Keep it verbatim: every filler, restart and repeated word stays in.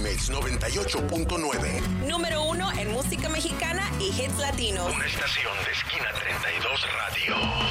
M X noventa y ocho punto nueve. Número uno en música mexicana y hits latinos. Una estación de Esquina treinta y dos Radio.